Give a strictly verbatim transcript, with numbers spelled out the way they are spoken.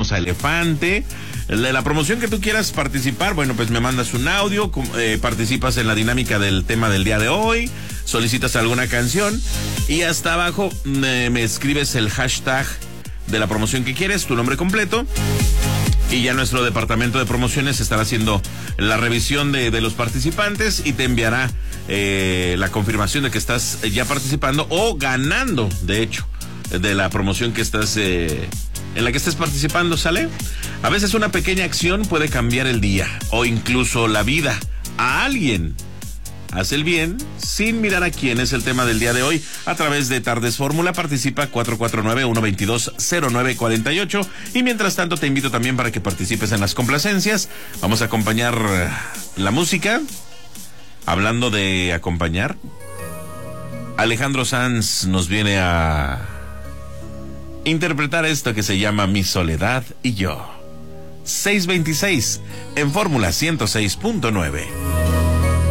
tenemos a Elefante. De la promoción que tú quieras participar, bueno, pues me mandas un audio, eh, participas en la dinámica del tema del día de hoy, solicitas alguna canción y hasta abajo me, me escribes el hashtag de la promoción que quieres, tu nombre completo, y ya nuestro departamento de promociones estará haciendo la revisión de, de los participantes y te enviará eh, la confirmación de que estás ya participando o ganando, de hecho, de la promoción que estás eh, en la que estés participando, ¿sale? A veces una pequeña acción puede cambiar el día o incluso la vida a alguien. Haz el bien sin mirar a quién. Es el tema del día de hoy. A través de Tardes Fórmula participa cuatro cuatro nueve, uno dos dos, cero nueve cuatro ocho. Y mientras tanto te invito también para que participes en las complacencias. Vamos a acompañar la música. Hablando de acompañar, Alejandro Sanz nos viene a interpretar esto que se llama Mi Soledad y Yo. seis veintiséis en Fórmula ciento seis punto nueve.